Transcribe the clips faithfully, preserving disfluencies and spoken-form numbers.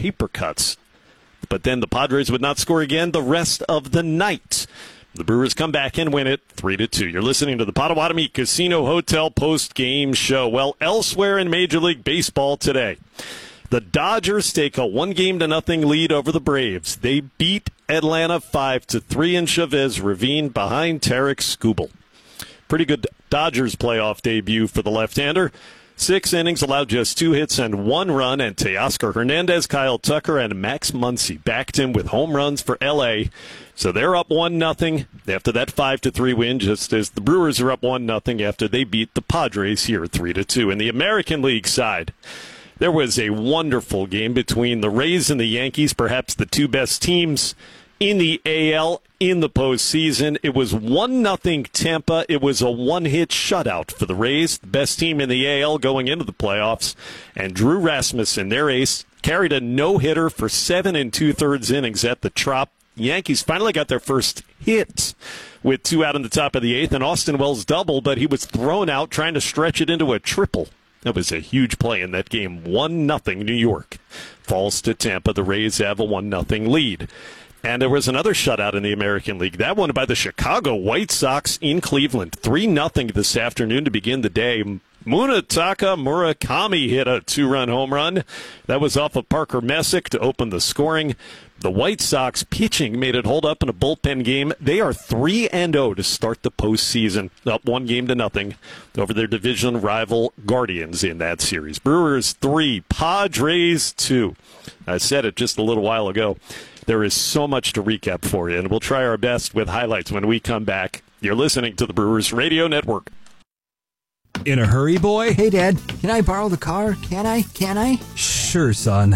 paper cuts. But then the Padres would not score again the rest of the night. The Brewers come back and win it three to two. You're listening to the Potawatomi Casino Hotel post-game show. Well, elsewhere in Major League Baseball today, the Dodgers take a one game to nothing lead over the Braves. They beat Atlanta five to three in Chavez Ravine behind Tarek Skubal. Pretty good Dodgers playoff debut for the left-hander. Six innings, allowed just two hits and one run, and Teoscar Hernandez, Kyle Tucker, and Max Muncy backed him with home runs for L A. So they're up one nothing after that five to three win, just as the Brewers are up one nothing after they beat the Padres here three to two. In the American League side, there was a wonderful game between the Rays and the Yankees, perhaps the two best teams in the A L in the postseason. It was one nothing Tampa. It was a one-hit shutout for the Rays, the best team in the A L going into the playoffs. And Drew Rasmussen, their ace, carried a no-hitter for seven and two-thirds innings at the Trop. Yankees finally got their first hit with two out in the top of the eighth, and Austin Wells doubled, but he was thrown out trying to stretch it into a triple. That was a huge play in that game. one nothing New York falls to Tampa. The Rays have a one nothing lead. And there was another shutout in the American League. That one by the Chicago White Sox in Cleveland. three nothing this afternoon to begin the day. Munetaka Murakami hit a two-run home run. That was off of Parker Messick to open the scoring. The White Sox pitching made it hold up in a bullpen game. They are three and oh to start the postseason, up one game to nothing over their division rival Guardians in that series. Brewers three, Padres two. I said it just a little while ago. There is so much to recap for you, and we'll try our best with highlights when we come back. You're listening to the Brewers Radio Network. In a hurry, boy? Hey, Dad, can I borrow the car? Can I? Can I? Sure, son.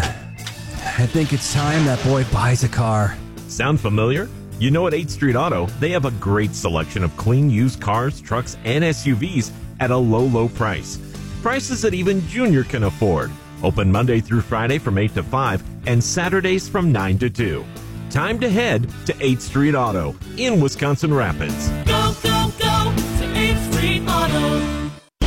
I think it's time that boy buys a car. Sound familiar? You know, at eighth Street Auto, they have a great selection of clean used cars, trucks, and S U Vs at a low, low price. Prices that even Junior can afford. Open Monday through Friday from eight to five and Saturdays from nine to two. Time to head to eighth Street Auto in Wisconsin Rapids. Go, go, go to eighth Street Auto.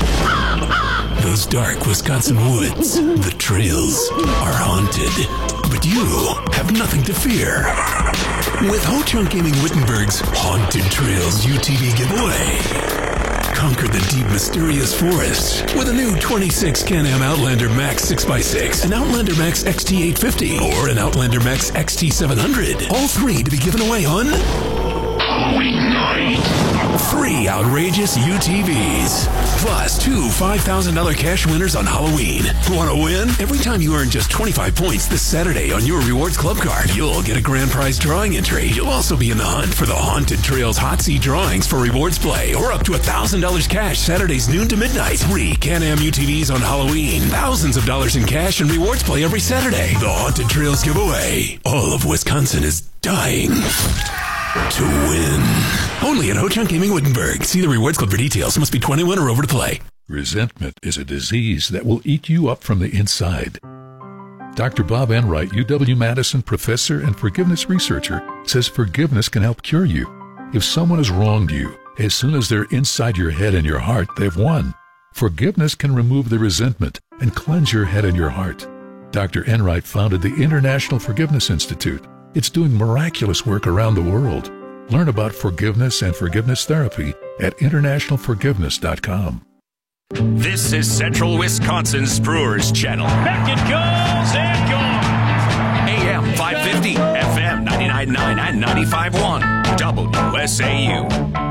Those dark Wisconsin woods, the trails are haunted, but you have nothing to fear. With Ho-Chunk Gaming Wittenberg's Haunted Trails U T V giveaway. Conquer the deep, mysterious forests with a new twenty-six Can-Am Outlander Max six by six, an Outlander Max X T eight fifty, or an Outlander Max X T seven hundred. All three to be given away on Halloween night. Three outrageous U T Vs. Plus two five thousand dollars cash winners on Halloween. Want to win? Every time you earn just twenty-five points this Saturday on your Rewards Club card, you'll get a grand prize drawing entry. You'll also be in the hunt for the Haunted Trails Hot Seat drawings for Rewards Play, or up to one thousand dollars cash Saturdays noon to midnight. Three Can-Am U T Vs on Halloween. Thousands of dollars in cash and Rewards Play every Saturday. The Haunted Trails giveaway. All of Wisconsin is dying to win. Only at Ho-Chunk Gaming Wittenberg. See the Rewards Club for details. Must be twenty-one or over to play. Resentment is a disease that will eat you up from the inside. Doctor Bob Enright, U W-Madison professor and forgiveness researcher, says forgiveness can help cure you. If someone has wronged you, as soon as they're inside your head and your heart, they've won. Forgiveness can remove the resentment and cleanse your head and your heart. Doctor Enright founded the International Forgiveness Institute. It's doing miraculous work around the world. Learn about forgiveness and forgiveness therapy at international forgiveness dot com. This is Central Wisconsin's Brewers Channel. Back it goes and gone. A M five fifty, F M ninety-nine point nine and ninety-five point one. W S A U.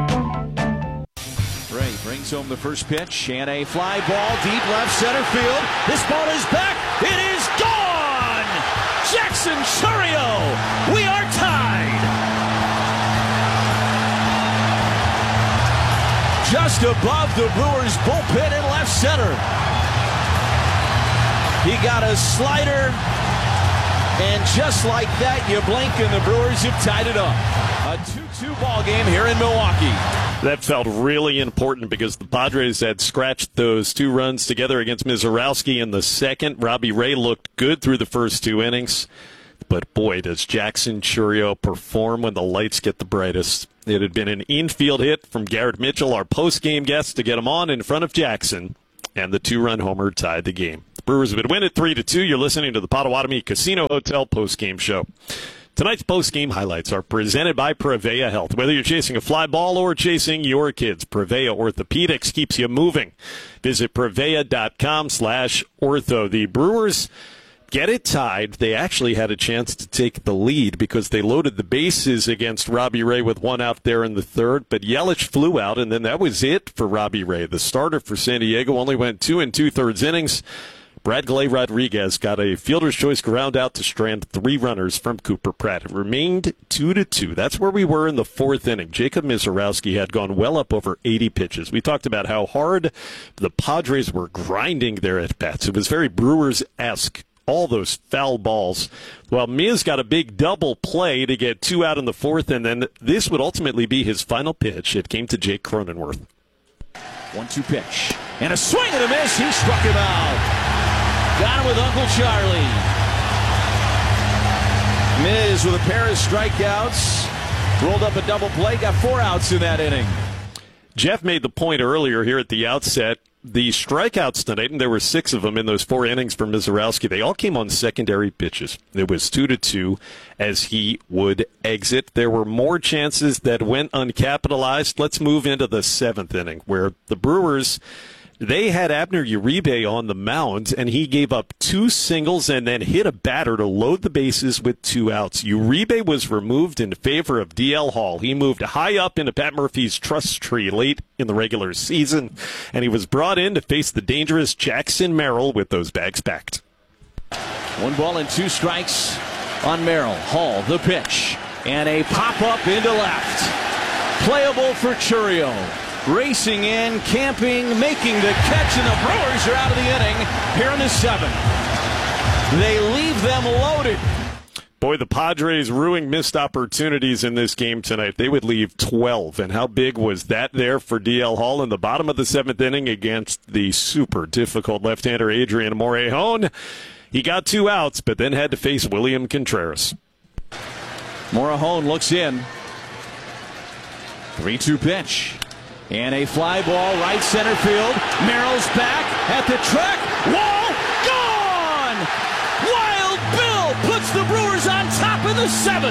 Ray brings home the first pitch. Shanna fly ball deep left center field. This ball is back. It is gone. Jackson Chourio. We are tied. Just above the Brewers bullpen in left center. He got a slider, and just like that, you blink and the Brewers have tied it up. A two two ball game here in Milwaukee. That felt really important because the Padres had scratched those two runs together against Mizorowski in the second. Robbie Ray looked good through the first two innings. But boy, does Jackson Chourio perform when the lights get the brightest. It had been an infield hit from Garrett Mitchell, our post-game guest, to get him on in front of Jackson, and the two-run homer tied the game. The Brewers would win it three to two. You're listening to the Potawatomi Casino Hotel postgame show. Tonight's postgame highlights are presented by Prevea Health. Whether you're chasing a fly ball or chasing your kids, Prevea Orthopedics keeps you moving. Visit Prevea.com slash ortho. The Brewers get it tied. They actually had a chance to take the lead because they loaded the bases against Robbie Ray with one out there in the third, but Yelich flew out, and then that was it for Robbie Ray. The starter for San Diego only went two and two-thirds innings. Bradley Rodriguez got a fielder's choice ground out to strand three runners from Cooper Pratt. It remained two to two. That's where we were in the fourth inning. Jacob Misiorowski had gone well up over eighty pitches. We talked about how hard the Padres were grinding their at-bats. It was very Brewers-esque. All those foul balls. Well, Miz got a big double play to get two out in the fourth, and then this would ultimately be his final pitch. It came to Jake Cronenworth. one two pitch. And a swing and a miss. He struck him out. Got him with Uncle Charlie. Miz with a pair of strikeouts. Rolled up a double play. Got four outs in that inning. Jeff made the point earlier here at the outset. The strikeouts tonight, and there were six of them in those four innings for Misiorowski, they all came on secondary pitches. It was two to two as he would exit. There were more chances that went uncapitalized. Let's move into the seventh inning, where the Brewers, they had Abner Uribe on the mound, and he gave up two singles and then hit a batter to load the bases with two outs. Uribe was removed in favor of D L Hall. He moved high up into Pat Murphy's trust tree late in the regular season, and he was brought in to face the dangerous Jackson Merrill with those bags packed. One ball and two strikes on Merrill. Hall, the pitch, and a pop-up into left. Playable for Chourio. Racing in, camping, making the catch, and the Brewers are out of the inning here in the seventh. They leave them loaded. Boy, the Padres ruining missed opportunities in this game tonight. They would leave twelve, and how big was that there for D L Hall in the bottom of the seventh inning against the super difficult left-hander Adrian Morejon. He got two outs, but then had to face William Contreras. Morejon looks in. three two pitch. And a fly ball right center field. Merrill's back at the track. Wall gone! Wild Bill puts the Brewers on top in the seventh.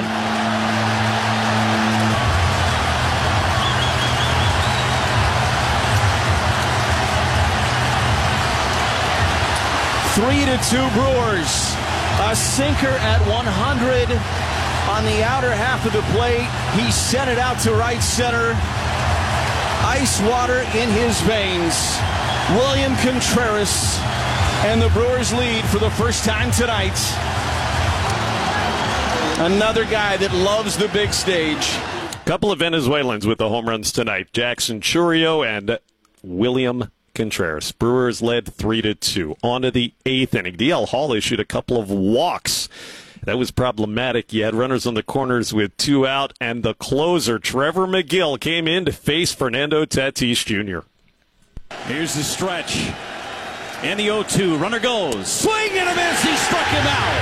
Three to two Brewers. A sinker at one hundred on the outer half of the plate. He sent it out to right center. Ice water in his veins. William Contreras and the Brewers lead for the first time tonight. Another guy that loves the big stage. Couple of Venezuelans with the home runs tonight. Jackson Chourio and William Contreras. Brewers led three to two. On to the eighth inning. D L Hall issued a couple of walks. That was problematic. You had runners on the corners with two out, and the closer, Trevor McGill, came in to face Fernando Tatis Junior Here's the stretch. And the oh two. Runner goes. Swing and a miss. He struck him out.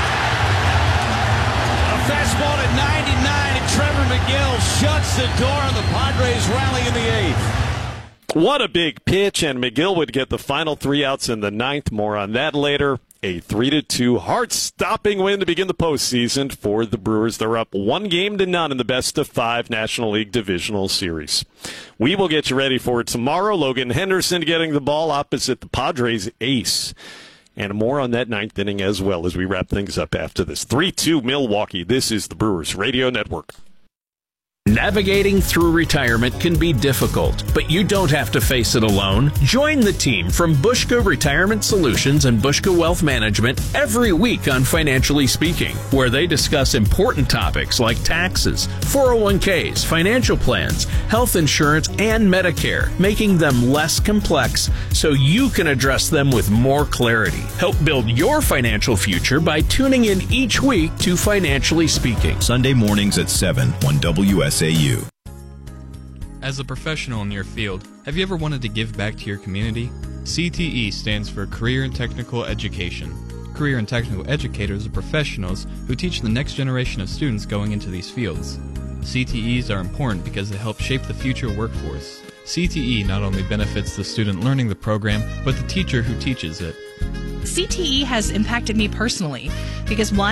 A fastball at ninety-nine, and Trevor McGill shuts the door on the Padres rally in the eighth. What a big pitch, and McGill would get the final three outs in the ninth. More on that later. A three to two heart-stopping win to begin the postseason for the Brewers. They're up one game to none in the best of five National League Divisional Series. We will get you ready for it tomorrow. Logan Henderson getting the ball opposite the Padres ace. And more on that ninth inning as well as we wrap things up after this. three two Milwaukee. This is the Brewers Radio Network. Navigating through retirement can be difficult, but you don't have to face it alone. Join the team from Bushka Retirement Solutions and Bushka Wealth Management every week on Financially Speaking, where they discuss important topics like taxes, four oh one k's, financial plans, health insurance, and Medicare, making them less complex so you can address them with more clarity. Help build your financial future by tuning in each week to Financially Speaking. Sunday mornings at seven on W S A U. As a professional in your field, have you ever wanted to give back to your community? C T E stands for Career and Technical Education. Career and Technical Educators are professionals who teach the next generation of students going into these fields. C T Es are important because they help shape the future workforce. C T E not only benefits the student learning the program, but the teacher who teaches it. C T E has impacted me personally because one,